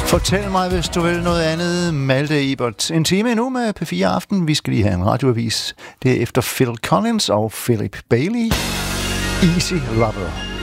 Fortæl mig, hvis du vil noget andet. Malte Ebert. En time endnu med P4 Aften. Vi skal lige have en radioavis. Det er efter Phil Collins og Philip Bailey. Easy Lover.